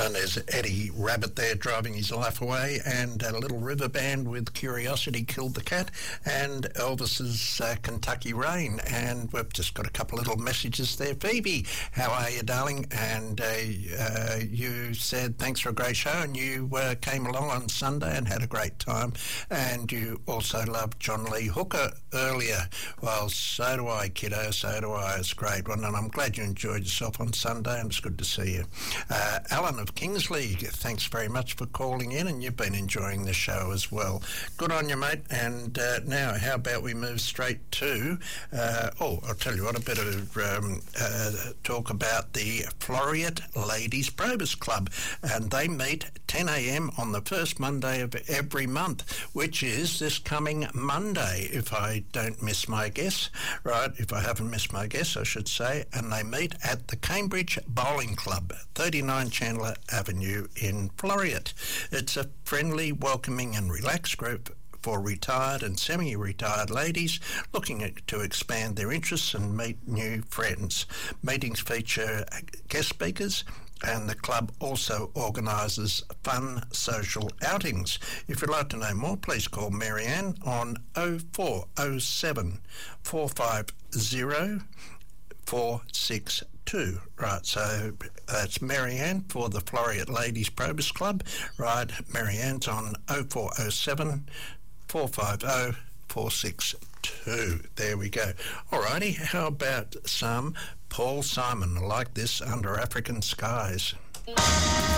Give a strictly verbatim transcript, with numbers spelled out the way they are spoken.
And there's Eddie Rabbit there driving his life away, and a little river band with Curiosity Killed the Cat, and Elvis's uh, Kentucky Rain. And we've just got a couple of little messages there. Phoebe, how are you, darling? And uh, uh, you said thanks for a great show, and you uh, came along on Sunday and had a great time. And you also loved John Lee Hooker earlier. Well, so do I, kiddo, so do I. It's a great one, and I'm glad you enjoyed yourself on Sunday, and it's good to see you. Uh, Alan of Kingsley, thanks very much for calling in, and you've been enjoying the show as well. Good on you, mate. And uh, now, how about we move straight to, uh, oh, I'll tell you what, I better um, uh, talk about the Floreat Ladies Probus Club, and they meet ten a.m. on the first Monday of every month, which is this coming Monday, if I don't miss my guess, right, if I haven't missed my guess, I should say, and they meet at the Cambridge Bowling Club, thirty-nine Chandler Avenue in Floreat. It's a friendly, welcoming and relaxed group for retired and semi-retired ladies looking to expand their interests and meet new friends. Meetings feature guest speakers, and the club also organises fun social outings. If you'd like to know more, please call Marianne on oh four oh seven, four five oh, four six two. Right, so that's Marianne for the Floreat Ladies Probus Club. Right, Marianne's on oh four oh seven, four five oh, four six two. There we go. Alrighty, how about some Paul Simon? I like this, Under African Skies.